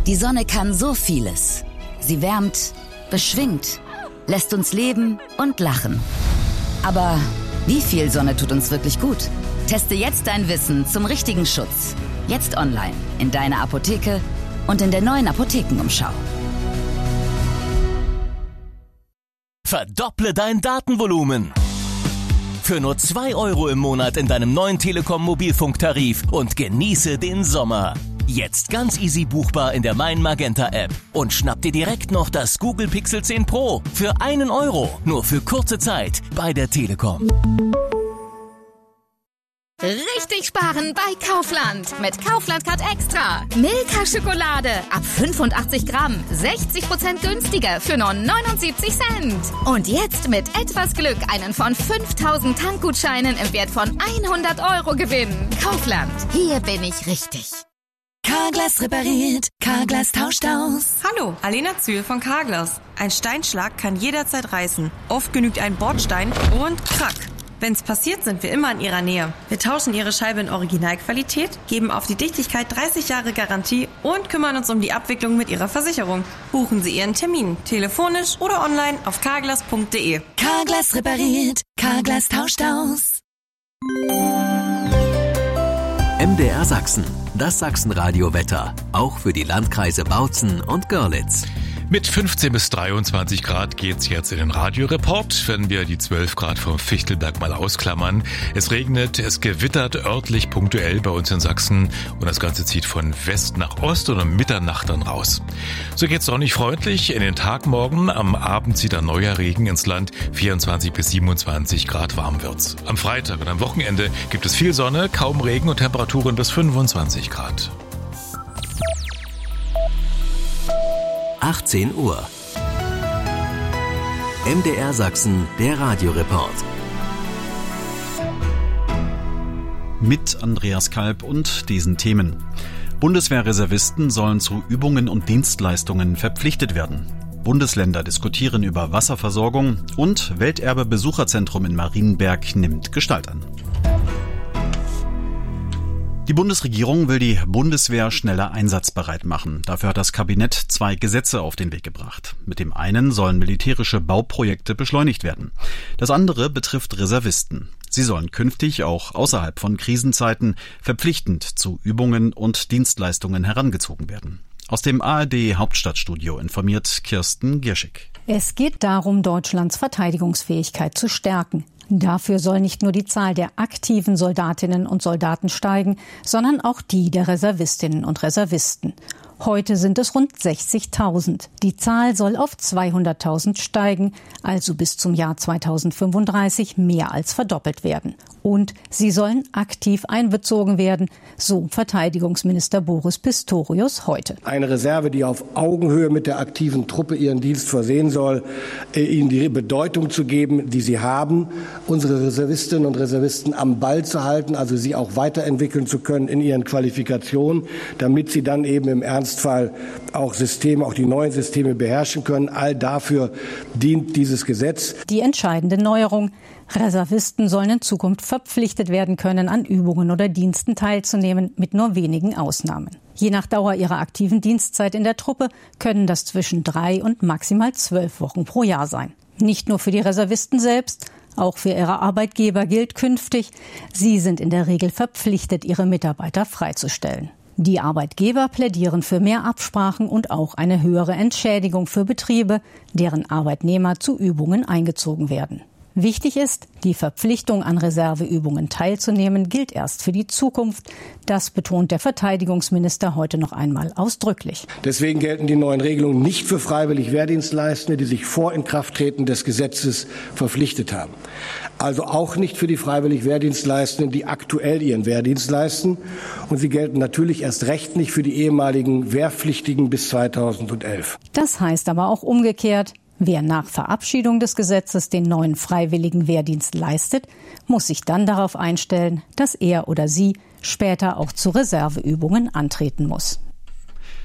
Die Sonne kann so vieles. Sie wärmt, beschwingt, lässt uns leben und lachen. Aber wie viel Sonne tut uns wirklich gut? Teste jetzt dein Wissen zum richtigen Schutz. Jetzt online, in deiner Apotheke und in der neuen Apothekenumschau. Verdopple dein Datenvolumen. Für nur 2 € im Monat in deinem neuen Telekom-Mobilfunktarif und genieße den Sommer. Jetzt ganz easy buchbar in der Mein Magenta App. Und schnapp dir direkt noch das Google Pixel 10 Pro für 1 €. Nur für kurze Zeit bei der Telekom. Richtig sparen bei Kaufland. Mit Kaufland Card Extra. Milka-Schokolade ab 85 Gramm. 60% günstiger für nur 79 Cent. Und jetzt mit etwas Glück einen von 5000 Tankgutscheinen im Wert von 100 € gewinnen. Kaufland. Hier bin ich richtig. Carglass repariert, Carglass tauscht aus. Hallo, Alena Zühl von Carglass. Ein Steinschlag kann jederzeit reißen. Oft genügt ein Bordstein und krack. Wenn's passiert, sind wir immer in Ihrer Nähe. Wir tauschen Ihre Scheibe in Originalqualität, geben auf die Dichtigkeit 30 Jahre Garantie und kümmern uns um die Abwicklung mit Ihrer Versicherung. Buchen Sie Ihren Termin, telefonisch oder online auf carglass.de. Carglass repariert, Carglass tauscht aus. MDR Sachsen, das Sachsenradio-Wetter, auch für die Landkreise Bautzen und Görlitz. Mit 15 bis 23 Grad geht's jetzt in den Radioreport, wenn wir die 12 Grad vom Fichtelberg mal ausklammern. Es regnet, es gewittert örtlich punktuell bei uns in Sachsen und das Ganze zieht von West nach Ost und um Mitternacht dann raus. So geht's auch nicht freundlich in den Tag morgen. Am Abend zieht ein neuer Regen ins Land, 24 bis 27 Grad warm wird's. Am Freitag und am Wochenende gibt es viel Sonne, kaum Regen und Temperaturen bis 25 Grad. 18 Uhr. MDR Sachsen, der Radioreport. Mit Andreas Kalb und diesen Themen. Bundeswehrreservisten sollen zu Übungen und Dienstleistungen verpflichtet werden. Bundesländer diskutieren über Wasserversorgung und Welterbe-Besucherzentrum in Marienberg nimmt Gestalt an. Die Bundesregierung will die Bundeswehr schneller einsatzbereit machen. Dafür hat das Kabinett 2 Gesetze auf den Weg gebracht. Mit dem einen sollen militärische Bauprojekte beschleunigt werden. Das andere betrifft Reservisten. Sie sollen künftig auch außerhalb von Krisenzeiten verpflichtend zu Übungen und Dienstleistungen herangezogen werden. Aus dem ARD Hauptstadtstudio informiert Kirsten Gierschig. Es geht darum, Deutschlands Verteidigungsfähigkeit zu stärken. Dafür soll nicht nur die Zahl der aktiven Soldatinnen und Soldaten steigen, sondern auch die der Reservistinnen und Reservisten. Heute sind es rund 60.000. Die Zahl soll auf 200.000 steigen, also bis zum Jahr 2035 mehr als verdoppelt werden. Und sie sollen aktiv einbezogen werden, so Verteidigungsminister Boris Pistorius heute. Eine Reserve, die auf Augenhöhe mit der aktiven Truppe ihren Dienst versehen soll, ihnen die Bedeutung zu geben, die sie haben, unsere Reservistinnen und Reservisten am Ball zu halten, also sie auch weiterentwickeln zu können in ihren Qualifikationen, damit sie dann eben im Ernstfall auch die neuen Systeme beherrschen können. All dafür dient dieses Gesetz. Die entscheidende Neuerung: Reservisten sollen in Zukunft verpflichtet werden können, an Übungen oder Diensten teilzunehmen, mit nur wenigen Ausnahmen. Je nach Dauer ihrer aktiven Dienstzeit in der Truppe können das zwischen 3 und maximal 12 Wochen pro Jahr sein. Nicht nur für die Reservisten selbst, auch für ihre Arbeitgeber gilt künftig: Sie sind in der Regel verpflichtet, ihre Mitarbeiter freizustellen. Die Arbeitgeber plädieren für mehr Absprachen und auch eine höhere Entschädigung für Betriebe, deren Arbeitnehmer zu Übungen eingezogen werden. Wichtig ist, die Verpflichtung, an Reserveübungen teilzunehmen, gilt erst für die Zukunft. Das betont der Verteidigungsminister heute noch einmal ausdrücklich. Deswegen gelten die neuen Regelungen nicht für freiwillig Wehrdienstleistende, die sich vor Inkrafttreten des Gesetzes verpflichtet haben. Also auch nicht für die freiwillig Wehrdienstleistenden, die aktuell ihren Wehrdienst leisten. Und sie gelten natürlich erst recht nicht für die ehemaligen Wehrpflichtigen bis 2011. Das heißt aber auch umgekehrt: Wer nach Verabschiedung des Gesetzes den neuen freiwilligen Wehrdienst leistet, muss sich dann darauf einstellen, dass er oder sie später auch zu Reserveübungen antreten muss.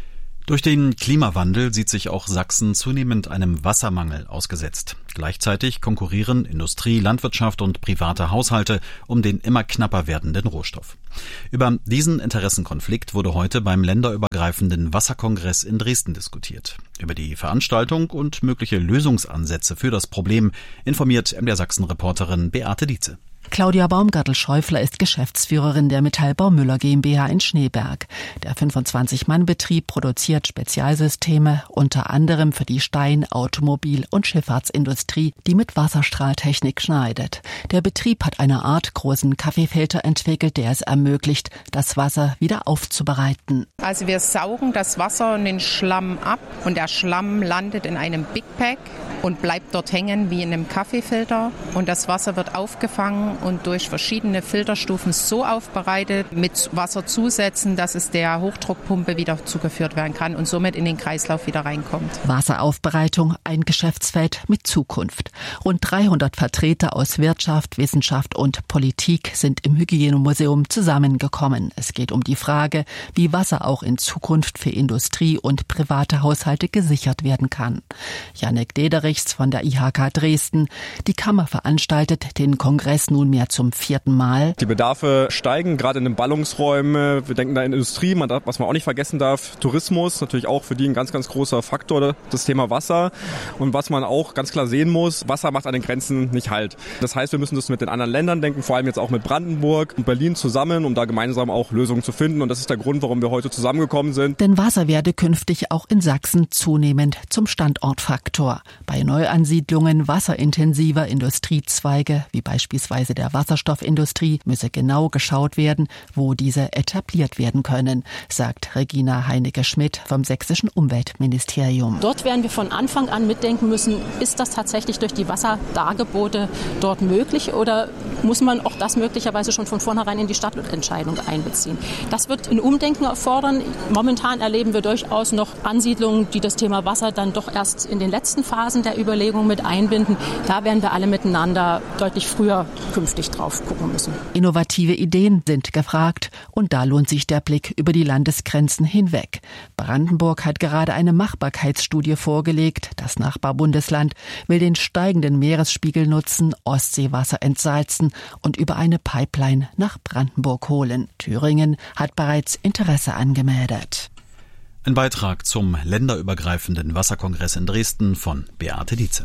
Durch den Klimawandel sieht sich auch Sachsen zunehmend einem Wassermangel ausgesetzt. Gleichzeitig konkurrieren Industrie, Landwirtschaft und private Haushalte um den immer knapper werdenden Rohstoff. Über diesen Interessenkonflikt wurde heute beim länderübergreifenden Wasserkongress in Dresden diskutiert. Über die Veranstaltung und mögliche Lösungsansätze für das Problem informiert MDR Sachsen-Reporterin Beate Dietze. Claudia Baumgartel-Schäufler ist Geschäftsführerin der Metallbau Müller GmbH in Schneeberg. Der 25-Mann-Betrieb produziert Spezialsysteme, unter anderem für die Stein-, Automobil- und Schifffahrtsindustrie, die mit Wasserstrahltechnik schneidet. Der Betrieb hat eine Art großen Kaffeefilter entwickelt, der es ermöglicht, das Wasser wieder aufzubereiten. Also wir saugen das Wasser und den Schlamm ab und der Schlamm landet in einem Big Pack und bleibt dort hängen wie in einem Kaffeefilter und das Wasser wird aufgefangen und durch verschiedene Filterstufen so aufbereitet, mit Wasserzusätzen, dass es der Hochdruckpumpe wieder zugeführt werden kann und somit in den Kreislauf wieder reinkommt. Wasseraufbereitung, ein Geschäftsfeld mit Zukunft. Rund 300 Vertreter aus Wirtschaft, Wissenschaft und Politik sind im Hygienemuseum zusammengekommen. Es geht um die Frage, wie Wasser auch in Zukunft für Industrie und private Haushalte gesichert werden kann. Jannik Dederichs von der IHK Dresden. Die Kammer veranstaltet den Kongress nunmehr zum 4. Mal. Die Bedarfe steigen, gerade in den Ballungsräumen. Wir denken da in Industrie, was man auch nicht vergessen darf, Tourismus, natürlich auch für die ein ganz, ganz großer Faktor, das Thema Wasser. Und was man auch ganz klar sehen muss, Wasser macht an den Grenzen nicht Halt. Das heißt, wir müssen das mit den anderen Ländern denken, vor allem jetzt auch mit Brandenburg und Berlin zusammen, um da gemeinsam auch Lösungen zu finden. Und das ist der Grund, warum wir heute zusammengekommen sind. Denn Wasser werde künftig auch in Sachsen zunehmend zum Standortfaktor. Bei Neuansiedlungen wasserintensiver Industriezweige, wie beispielsweise der Wasserstoffindustrie, müsse genau geschaut werden, wo diese etabliert werden können, sagt Regina Heinecke-Schmidt vom Sächsischen Umweltministerium. Dort werden wir von Anfang an mitdenken müssen, ist das tatsächlich durch die Wasserdargebote dort möglich oder muss man auch das möglicherweise schon von vornherein in die Stadtentscheidung einbeziehen. Das wird ein Umdenken erfordern. Momentan erleben wir durchaus noch Ansiedlungen, die das Thema Wasser dann doch erst in den letzten Phasen der Überlegung mit einbinden. Da werden wir alle miteinander deutlich früher künftig drauf gucken müssen. Innovative Ideen sind gefragt und da lohnt sich der Blick über die Landesgrenzen hinweg. Brandenburg hat gerade eine Machbarkeitsstudie vorgelegt. Das Nachbarbundesland will den steigenden Meeresspiegel nutzen, Ostseewasser entsalzen und über eine Pipeline nach Brandenburg holen. Thüringen hat bereits Interesse angemeldet. Ein Beitrag zum länderübergreifenden Wasserkongress in Dresden von Beate Dietze.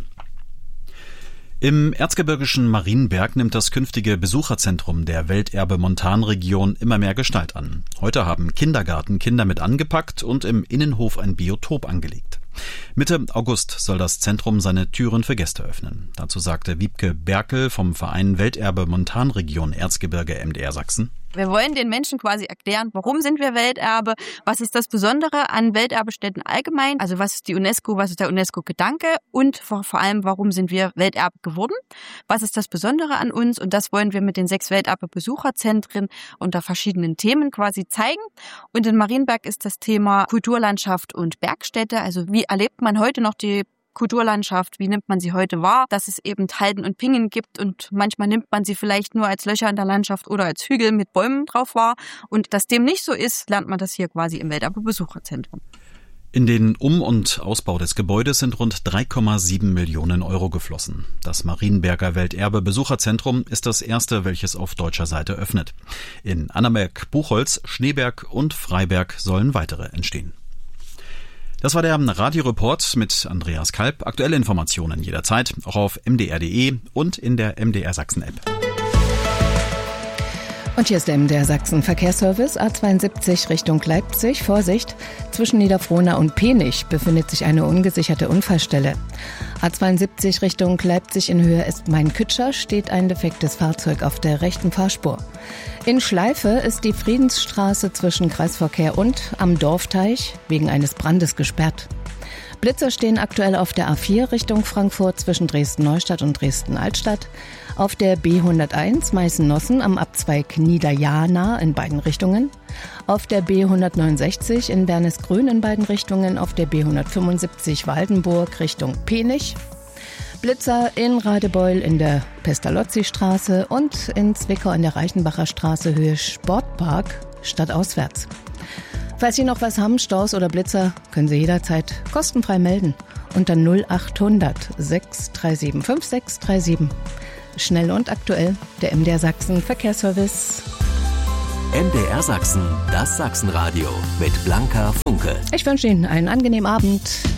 Im erzgebirgischen Marienberg nimmt das künftige Besucherzentrum der Welterbe-Montanregion immer mehr Gestalt an. Heute haben Kindergartenkinder mit angepackt und im Innenhof ein Biotop angelegt. Mitte August soll das Zentrum seine Türen für Gäste öffnen. Dazu sagte Wiebke Berkel vom Verein Welterbe Montanregion Erzgebirge MDR Sachsen. Wir wollen den Menschen quasi erklären, warum sind wir Welterbe, was ist das Besondere an Welterbestätten allgemein, also was ist die UNESCO, was ist der UNESCO-Gedanke und vor allem, warum sind wir Welterbe geworden, was ist das Besondere an uns und das wollen wir mit den 6 Welterbe-Besucherzentren unter verschiedenen Themen quasi zeigen. Und in Marienberg ist das Thema Kulturlandschaft und Bergstätte, also wie erlebt man heute noch die Kulturlandschaft, wie nimmt man sie heute wahr, dass es eben Halden und Pingen gibt und manchmal nimmt man sie vielleicht nur als Löcher in der Landschaft oder als Hügel mit Bäumen drauf wahr und dass dem nicht so ist, lernt man das hier quasi im Welterbe-Besucherzentrum. In den Um- und Ausbau des Gebäudes sind rund 3,7 Millionen Euro geflossen. Das Marienberger Welterbe-Besucherzentrum ist das erste, welches auf deutscher Seite öffnet. In Annaberg, Buchholz, Schneeberg und Freiberg sollen weitere entstehen. Das war der Radioreport mit Andreas Kalb. Aktuelle Informationen jederzeit, auch auf mdr.de und in der MDR Sachsen-App. Und hier ist der MDR Sachsen Verkehrsservice A72 Richtung Leipzig. Vorsicht, zwischen Niederfrohna und Penich befindet sich eine ungesicherte Unfallstelle. A72 Richtung Leipzig in Höhe Est-Main-Kütscher steht ein defektes Fahrzeug auf der rechten Fahrspur. In Schleife ist die Friedensstraße zwischen Kreisverkehr und am Dorfteich wegen eines Brandes gesperrt. Blitzer stehen aktuell auf der A4 Richtung Frankfurt zwischen Dresden-Neustadt und Dresden-Altstadt, auf der B101 Meißen-Nossen am Abzweig Niederjana in beiden Richtungen, auf der B169 in Bernesgrün in beiden Richtungen, auf der B175 Waldenburg Richtung Penich, Blitzer in Radebeul in der Pestalozzi-Straße und in Zwickau in der Reichenbacher Straße Höhe Sportpark stadtauswärts. Falls Sie noch was haben, Staus oder Blitzer, können Sie jederzeit kostenfrei melden. Unter 0800 637 5637. Schnell und aktuell, der MDR Sachsen Verkehrsservice. MDR Sachsen, das Sachsenradio mit Blanka Funke. Ich wünsche Ihnen einen angenehmen Abend.